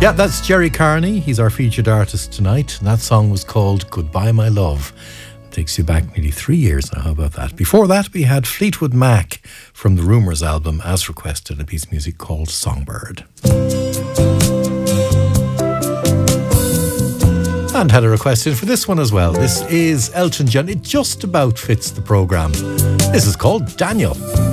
Yeah, that's Jerry Carney. He's our featured artist tonight. And that song was called Goodbye My Love. It takes you back nearly 3 years now. How about that? Before that, we had Fleetwood Mac from the Rumours album, as requested, a piece of music called Songbird. And had a request in for this one as well. This is Elton John. It just about fits the programme. This is called Daniel.